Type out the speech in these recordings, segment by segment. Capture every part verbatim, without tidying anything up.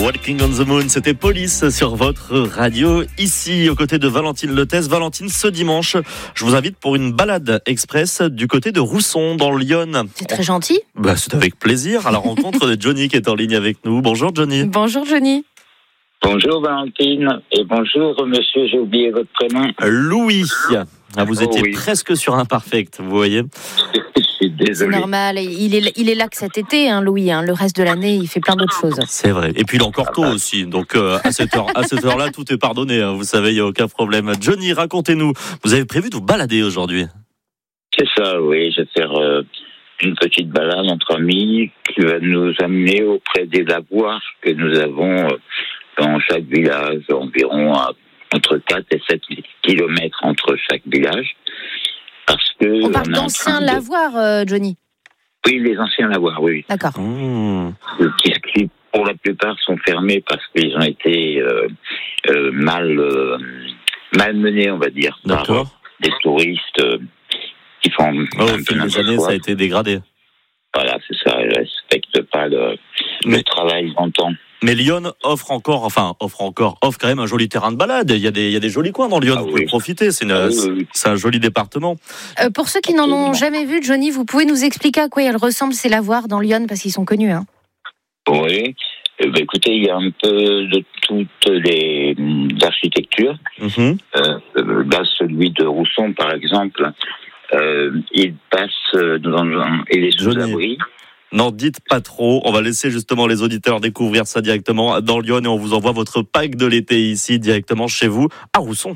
Walking on the Moon, c'était Police sur votre radio, ici aux côtés de Valentine Lettès. Valentine, ce dimanche, je vous invite pour une balade express du côté de Rousson, dans l'Yonne. C'est très gentil. Bah, c'est avec plaisir, à la rencontre de Johnny qui est en ligne avec nous. Bonjour Johnny. Bonjour Johnny. Bonjour Valentine, et bonjour monsieur, j'ai oublié votre prénom. Louis. Ah, vous oh, étiez oui. presque sur Imparfect, vous voyez. Je suis désolé. C'est normal, il est, il est là que cet été, hein, Louis. Hein. Le reste de l'année, il fait plein d'autres choses. C'est vrai. Et puis il est encore tôt aussi, donc euh, à cette heure, à cette heure-là, tout est pardonné. Hein, vous savez, il n'y a aucun problème. Johnny, racontez-nous. Vous avez prévu de vous balader aujourd'hui? C'est ça, oui. Je vais faire euh, une petite balade entre amis qui va nous amener auprès des lavoirs que nous avons euh, dans chaque village, environ à, entre quatre et sept kilomètres entre chaque village. Parce que on parle on d'anciens de... lavoirs, euh, Johnny. Oui, les anciens lavoirs, oui. D'accord. Mmh. Qui, qui, pour la plupart, sont fermés parce qu'ils ont été euh, euh, mal, euh, mal menés, on va dire, D'accord. par des touristes euh, qui font Oh, un au peu fil des n'importe années, quoi. ça a été dégradé. Voilà, c'est ça. Ils ne respectent pas le, Mais- le travail d'antan. Mais Lyon offre encore, enfin, offre encore, offre quand même un joli terrain de balade. Il y a des, il y a des jolis coins dans Lyon, Ah vous oui. pouvez profiter. C'est, une, Ah oui, oui, oui. c'est un joli département. Euh, pour ceux qui n'en ont jamais vu, Johnny, vous pouvez nous expliquer à quoi ils ressemblent ces lavoirs dans Lyon, parce qu'ils sont connus. Hein. Oui. Eh ben, écoutez, il y a un peu de toutes les hum, architectures. Mhm. Euh, euh, là, celui de Rousson, par exemple, euh, il passe euh, dans un... Il est sous Johnny. abri. N'en dites pas trop. On va laisser justement les auditeurs découvrir ça directement dans Lyon et on vous envoie votre pack de l'été ici directement chez vous à Rousson.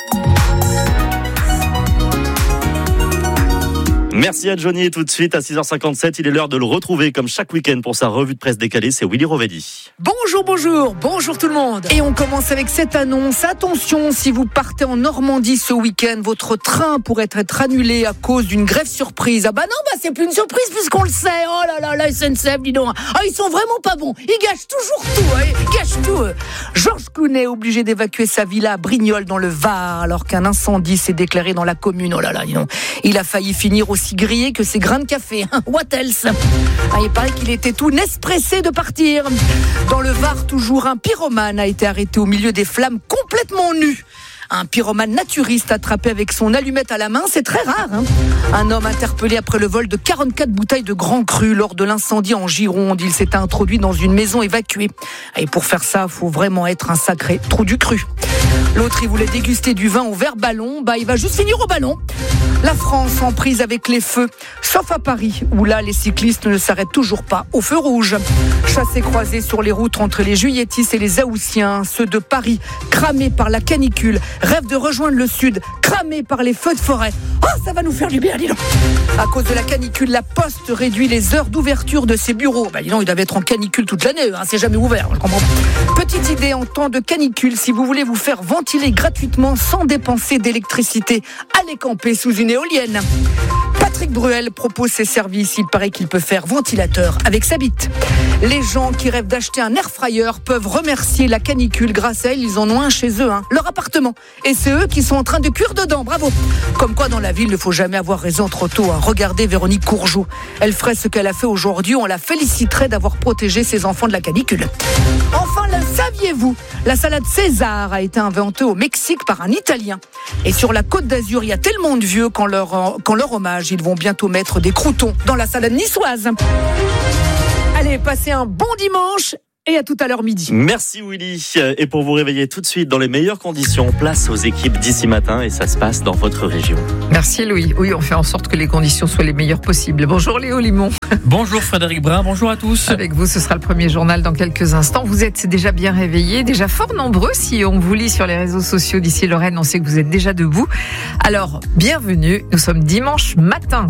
Merci à Johnny et tout de suite à six heures cinquante-sept, il est l'heure de le retrouver comme chaque week-end pour sa revue de presse décalée, c'est Willy Rovelli. Bonjour, bonjour, bonjour tout le monde. Et on commence avec cette annonce. Attention, si vous partez en Normandie ce week-end, votre train pourrait être annulé à cause d'une grève surprise. Ah bah non, bah c'est plus une surprise puisqu'on le sait. Oh là là, la S N C F, dis donc. Ah, ils sont vraiment pas bons. Ils gâchent toujours tout. Hein. Ils gâchent tout. Eux. Georges Clooney est obligé d'évacuer sa villa à Brignoles dans le Var alors qu'un incendie s'est déclaré dans la commune. Oh là là, dis donc. Il a failli finir aussi grillé que ses grains de café. What else? Ah, il paraît qu'il était tout nespressé de partir. Dans le Var, toujours un pyromane a été arrêté au milieu des flammes complètement nu. Un pyromane naturiste attrapé avec son allumette à la main, c'est très rare. Hein. Un homme interpellé après le vol de quarante-quatre bouteilles de Grand Cru lors de l'incendie en Gironde. Il s'était introduit dans une maison évacuée. Et pour faire ça, il faut vraiment être un sacré trou du cru. L'autre, il voulait déguster du vin au verre ballon. Bah, il va juste finir au ballon. La France en prise avec les feux, sauf à Paris, où là, les cyclistes ne s'arrêtent toujours pas au feu rouge. Chassés croisés sur les routes entre les Juilletistes et les Haussiens, ceux de Paris, cramés par la canicule, rêvent de rejoindre le sud, cramés par les feux de forêt. Oh, ça va nous faire du bien, dis donc. À cause de la canicule, la Poste réduit les heures d'ouverture de ses bureaux. Bah, dis donc, ils doivent être en canicule toute l'année, hein, c'est jamais ouvert, je comprends. Petite idée en temps de canicule, si vous voulez vous faire ventiler gratuitement sans dépenser d'électricité, allez camper sous une éolienne. Patrick Bruel propose ses services. Il paraît qu'il peut faire ventilateur avec sa bite. Les gens qui rêvent d'acheter un air fryer peuvent remercier la canicule. Grâce à elle, ils en ont un chez eux, hein, leur appartement. Et c'est eux qui sont en train de cuire dedans. Bravo. Comme quoi, dans la ville, il ne faut jamais avoir raison trop tôt. Hein. Regardez Véronique Courgeot. Elle ferait ce qu'elle a fait aujourd'hui. On la féliciterait d'avoir protégé ses enfants de la canicule. Enfin, le saviez-vous? La salade César a été inventée au Mexique par un Italien. Et sur la Côte d'Azur, il y a tellement de vieux qu'en leur, qu'en leur hommage, ils vont bientôt mettre des croûtons dans la salade niçoise. Allez, passez un bon dimanche et à tout à l'heure midi. Merci Willy. Et pour vous réveiller tout de suite dans les meilleures conditions, place aux équipes d'ici matin et ça se passe dans votre région. Merci Louis. Oui, on fait en sorte que les conditions soient les meilleures possibles. Bonjour Léo Limon. Bonjour Frédéric Brun, bonjour à tous. Avec vous, ce sera le premier journal dans quelques instants. Vous êtes déjà bien réveillés, déjà fort nombreux. Si on vous lit sur les réseaux sociaux d'ici Lorraine, on sait que vous êtes déjà debout. Alors, bienvenue. Nous sommes dimanche matin.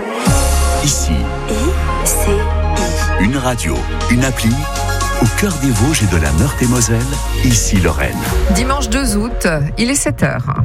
Ici, I, C, I. une radio, une appli, au cœur des Vosges et de la Meurthe-et-Moselle, ici Lorraine. Dimanche deux août, il est sept heures.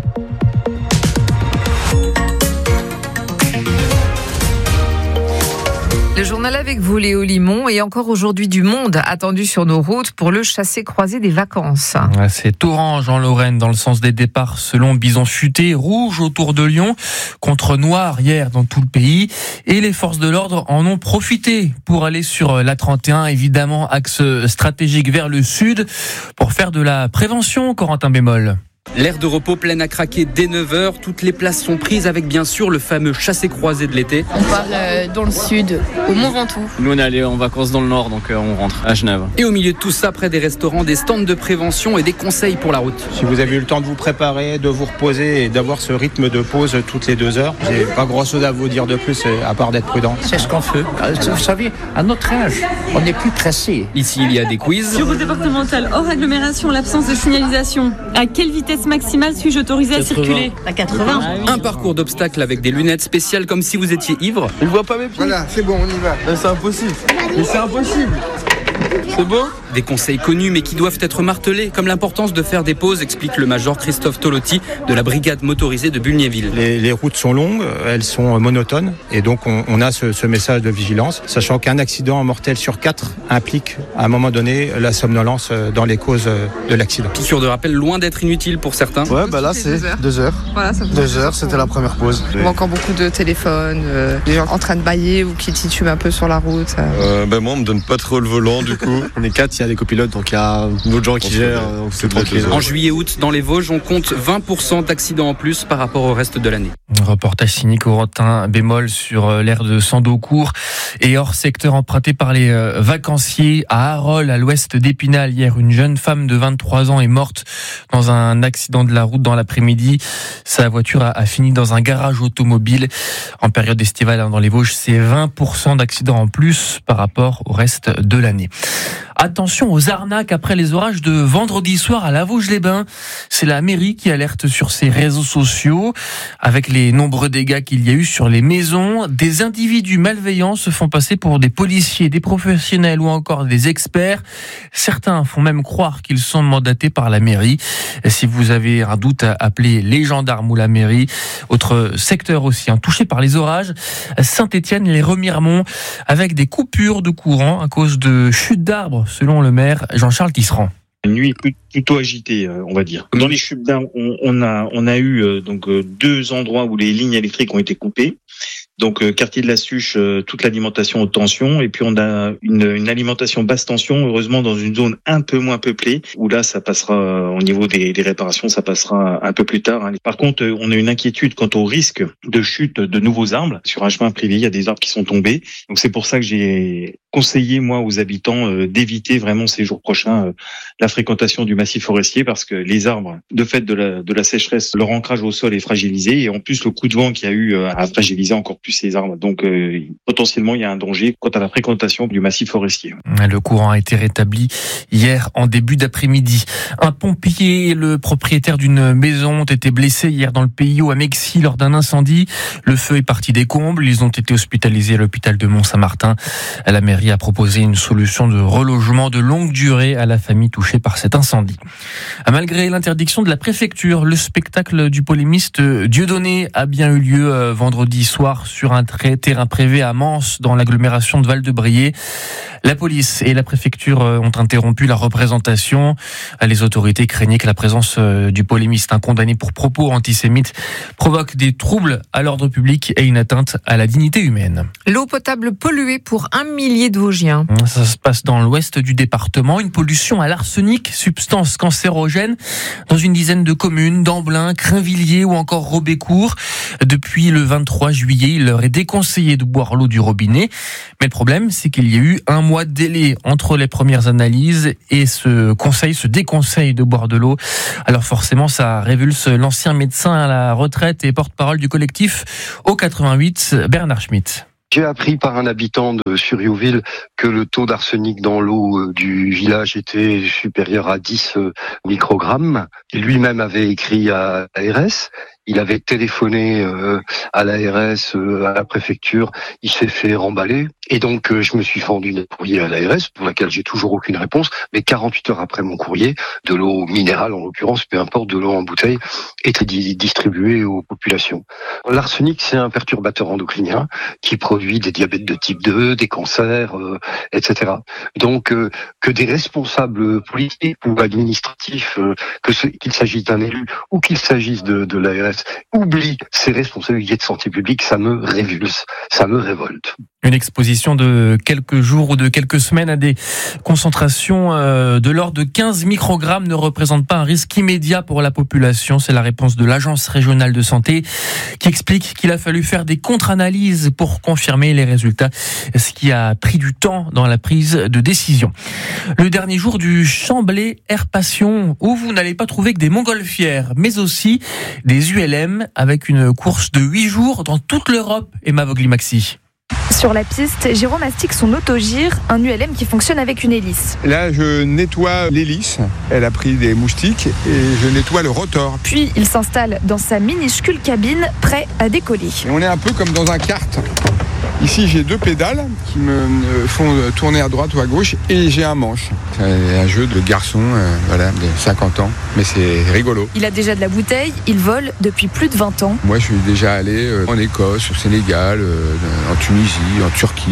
Le journal avec vous, Léo Limon, et encore aujourd'hui du monde attendu sur nos routes pour le chassé-croisé des vacances. C'est orange en Lorraine dans le sens des départs selon Bison Futé, rouge autour de Lyon, contre noir hier dans tout le pays. Et les forces de l'ordre en ont profité pour aller sur l'A trente et un, évidemment axe stratégique vers le sud, pour faire de la prévention, Corentin Bémol. L'aire de repos pleine à craquer dès neuf heures. Toutes les places sont prises avec bien sûr le fameux chassé-croisé de l'été. On part euh, dans le sud, au Mont Ventoux. Nous on est allé en vacances dans le nord, donc euh, on rentre à Genève. Et au milieu de tout ça, près des restaurants, des stands de prévention et des conseils pour la route. Si vous avez eu le temps de vous préparer, de vous reposer et d'avoir ce rythme de pause toutes les deux heures, j'ai pas grand chose à vous dire de plus à part d'être prudent. C'est ce qu'on fait. Vous savez, à notre âge, on n'est plus pressé. Ici, il y a des quiz. Sur route départementale, hors agglomération, l'absence de signalisation. À quelle vitesse maximale suis-je autorisé à circuler? À quatre-vingts. Ah, oui. Un parcours d'obstacles avec des lunettes spéciales comme si vous étiez ivre. Il voit pas mes pieds. Voilà, c'est bon, on y va. Là, c'est impossible. Mais c'est impossible. C'est beau. Des conseils connus mais qui doivent être martelés, comme l'importance de faire des pauses, explique le major Christophe Tolotti de la brigade motorisée de Bulgnéville. Les, les routes sont longues, elles sont monotones et donc on, on a ce, ce message de vigilance, sachant qu'un accident mortel sur quatre implique à un moment donné la somnolence dans les causes de l'accident. Piqûre de rappel loin d'être inutile pour certains. Ouais, bah là c'est deux heures. Voilà, ça Deux heures, c'était la première pause. On voit encore beaucoup de téléphones, euh, des gens en train de bailler ou qui titubent un peu sur la route. Euh, ben moi on me donne pas trop le volant du coup. On est quatre, il y a des copilotes, donc il y a d'autres gens qui gèrent, donc c'est tranquille. En juillet-août, dans les Vosges, on compte vingt pour cent d'accidents en plus par rapport au reste de l'année. Reportage signé Corentin Bémol sur l'aire de Sandocourt et hors secteur emprunté par les vacanciers à Arolles, à l'ouest d'Épinal. Hier, une jeune femme de vingt-trois ans est morte dans un accident de la route dans l'après-midi. Sa voiture a fini dans un garage automobile. En période estivale dans les Vosges, c'est vingt pour cent d'accidents en plus par rapport au reste de l'année. Attention aux arnaques après les orages de vendredi soir à la Vosges-les-Bains. C'est la mairie qui alerte sur ses réseaux sociaux. Avec les nombreux dégâts qu'il y a eu sur les maisons, des individus malveillants se font passer pour des policiers, des professionnels ou encore des experts. Certains font même croire qu'ils sont mandatés par la mairie. Si vous avez un doute, appelez les gendarmes ou la mairie. Autre secteur aussi hein, touché par les orages, Saint-Étienne, les Remiremont, avec des coupures de courant à cause de chutes d'arbres, selon le maire Jean-Charles Tisserand. Une nuit plutôt agitée, on va dire. Dans les chutes d'arbres, on, on a on a eu donc deux endroits où les lignes électriques ont été coupées. Donc euh, quartier de la Suche, euh, toute l'alimentation haute tension, et puis on a une, une alimentation basse tension, heureusement dans une zone un peu moins peuplée, où là ça passera euh, au niveau des, des réparations, ça passera un peu plus tard. Hein. Par contre, euh, on a une inquiétude quant au risque de chute de nouveaux arbres sur un chemin privé. Il y a des arbres qui sont tombés, donc c'est pour ça que j'ai conseillé moi aux habitants euh, d'éviter vraiment ces jours prochains euh, la fréquentation du massif forestier, parce que les arbres, de fait de la, de la sécheresse, leur ancrage au sol est fragilisé, et en plus le coup de vent qu'il y a eu euh, a fragilisé encore plus ces arbres. Donc euh, potentiellement il y a un danger quant à la fréquentation du massif forestier. Le courant a été rétabli hier en début d'après-midi. Un pompier et le propriétaire d'une maison ont été blessés hier dans le Pays Haut à Mexi lors d'un incendie. Le feu est parti des combles. Ils ont été hospitalisés à l'hôpital de Mont-Saint-Martin. La mairie a proposé une solution de relogement de longue durée à la famille touchée par cet incendie. Malgré l'interdiction de la préfecture, le spectacle du polémiste Dieudonné a bien eu lieu vendredi soir sur un terrain privé à Mans, dans l'agglomération de Val-de-Briey. La police et la préfecture ont interrompu la représentation. Les autorités craignaient que la présence du polémiste, un condamné pour propos antisémites, provoque des troubles à l'ordre public et une atteinte à la dignité humaine. L'eau potable polluée pour un millier de Vosgiens. Ça se passe dans l'ouest du département. Une pollution à l'arsenic, substance cancérogène, dans une dizaine de communes, d'Amblin, Crainvilliers ou encore Robécourt. Depuis le vingt-trois juillet, il leur est déconseillé de boire l'eau du robinet. Mais le problème, c'est qu'il y a eu un mois de délai entre les premières analyses et ce conseil, ce déconseil de boire de l'eau. Alors forcément, ça révulse l'ancien médecin à la retraite et porte-parole du collectif O quatre-vingt-huit, Bernard Schmitt. J'ai appris par un habitant de Suriouville que le taux d'arsenic dans l'eau du village était supérieur à dix microgrammes. Et lui-même avait écrit à l'A R S. Il avait téléphoné euh, à l'A R S, euh, à la préfecture. Il s'est fait remballer. Et donc, euh, je me suis fendu d'un courrier à l'A R S, pour laquelle j'ai toujours aucune réponse. Mais quarante-huit heures après mon courrier, de l'eau minérale, en l'occurrence, peu importe, de l'eau en bouteille, était di- distribuée aux populations. L'arsenic, c'est un perturbateur endocrinien qui produit des diabètes de type deux, des cancers, euh, et cetera. Donc, euh, que des responsables politiques ou administratifs, euh, que ce, qu'il s'agisse d'un élu ou qu'il s'agisse de, de l'A R S, oublient ces responsabilités de santé publique, ça me révulse, ça me révolte. Une exposition de quelques jours ou de quelques semaines à des concentrations de l'ordre de quinze microgrammes ne représente pas un risque immédiat pour la population. C'est la réponse de l'Agence régionale de santé qui explique qu'il a fallu faire des contre-analyses pour confirmer les résultats, ce qui a pris du temps dans la prise de décision. Le dernier jour du Chamblay Air Passion, où vous n'allez pas trouver que des montgolfières, mais aussi des U L M avec une course de huit jours dans toute l'Europe. Emma Vogli-Maxi. Sur la piste, Jérôme astique son autogire, un U L M qui fonctionne avec une hélice. Là, je nettoie l'hélice. Elle a pris des moustiques et je nettoie le rotor. Puis, il s'installe dans sa minuscule cabine, prêt à décoller. Et on est un peu comme dans un kart. Ici, j'ai deux pédales qui me font tourner à droite ou à gauche et j'ai un manche. C'est un jeu de garçon, euh, voilà, de cinquante ans, mais c'est rigolo. Il a déjà de la bouteille, il vole depuis plus de vingt ans. Moi, je suis déjà allé euh, en Écosse, au Sénégal, euh, en Tunisie, en Turquie.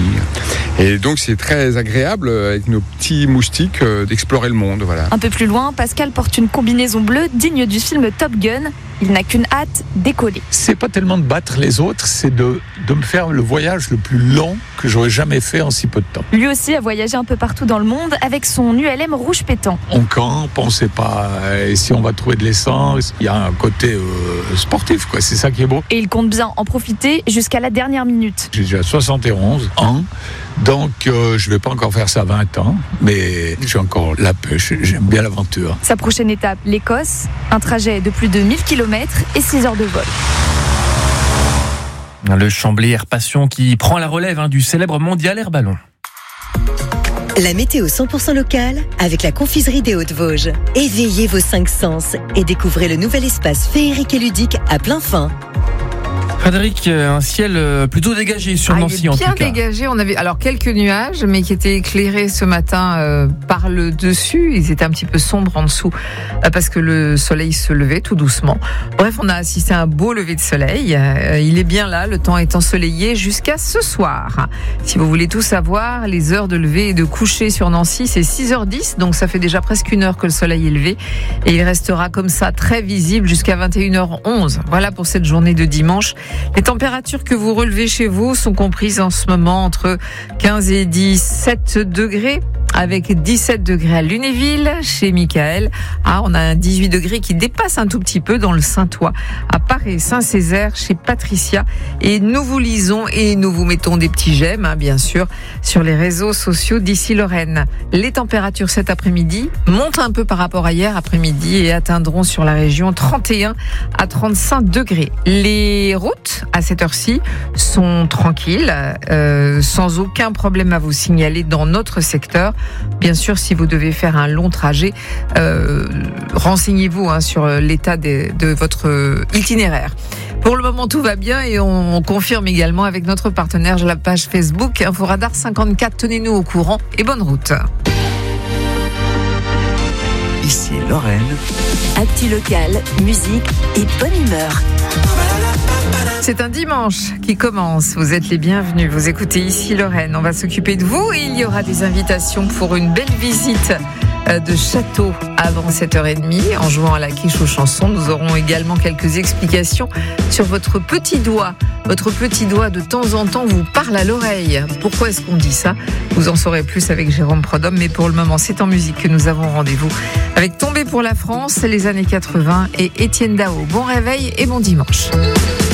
Et donc, c'est très agréable, euh, avec nos petits moustiques, euh, d'explorer le monde, voilà. Un peu plus loin, Pascal porte une combinaison bleue digne du film Top Gun. Il n'a qu'une hâte, décoller. C'est pas tellement de battre les autres, c'est de, de me faire le voyage le plus long que j'aurais jamais fait en si peu de temps. Lui aussi a voyagé un peu partout dans le monde avec son U L M rouge pétant. On campe, on sait pas euh, si on va trouver de l'essence. Il y a un côté euh, sportif, quoi. C'est ça qui est beau. Et il compte bien en profiter jusqu'à la dernière minute. J'ai déjà soixante et onze ans, donc euh, je vais pas encore faire ça vingt ans, mais j'ai encore la pêche, j'aime bien l'aventure. Sa prochaine étape, l'Écosse, un trajet de plus de mille kilomètres et six heures de vol. Le Chamblay Air Passion qui prend la relève hein, du célèbre mondial Air Ballon. La météo cent pour cent locale avec la confiserie des Hautes-Vosges. Éveillez vos cinq sens et découvrez le nouvel espace féerique et ludique à plein fin. Frédéric, un ciel plutôt dégagé sur ah, Nancy en tout cas. Bien dégagé, on avait alors quelques nuages, mais qui étaient éclairés ce matin euh, par le dessus. Ils étaient un petit peu sombres en dessous euh, parce que le soleil se levait tout doucement. Bref, on a assisté à un beau lever de soleil. Euh, il est bien là, le temps est ensoleillé jusqu'à ce soir. Si vous voulez tout savoir, les heures de lever et de coucher sur Nancy, c'est six heures dix, donc ça fait déjà presque une heure que le soleil est levé. Et il restera comme ça très visible jusqu'à vingt et une heures onze. Voilà pour cette journée de dimanche. Les températures que vous relevez chez vous sont comprises en ce moment entre quinze et dix-sept degrés. Avec dix-sept degrés à Lunéville, chez Michael. Ah, on a un dix-huit degrés qui dépasse un tout petit peu dans le Saint-Ouen. À Paris, Saint-Césaire, chez Patricia. Et nous vous lisons et nous vous mettons des petits j'aime, hein, bien sûr, sur les réseaux sociaux d'ici Lorraine. Les températures cet après-midi montent un peu par rapport à hier après-midi et atteindront sur la région trente et un à trente-cinq degrés. Les routes, à cette heure-ci, sont tranquilles, euh, sans aucun problème à vous signaler dans notre secteur. Bien sûr, si vous devez faire un long trajet, euh, renseignez-vous hein, sur l'état de, de votre itinéraire. Pour le moment, tout va bien et on, on confirme également avec notre partenaire la page Facebook Inforadar cinquante-quatre. Tenez-nous au courant et bonne route. Ici Lorraine. Actu local, musique et bonne humeur. C'est un dimanche qui commence. Vous êtes les bienvenus. Vous écoutez Ici Lorraine. On va s'occuper de vous et il y aura des invitations pour une belle visite de château avant sept heures trente. En jouant à la quiche aux chansons, nous aurons également quelques explications sur votre petit doigt. Votre petit doigt, de temps en temps, vous parle à l'oreille. Pourquoi est-ce qu'on dit ça ? Vous en saurez plus avec Jérôme Prodhomme. Mais pour le moment, c'est en musique que nous avons rendez-vous avec Tombé pour la France, les années quatre-vingts et Étienne Dao. Bon réveil et bon dimanche.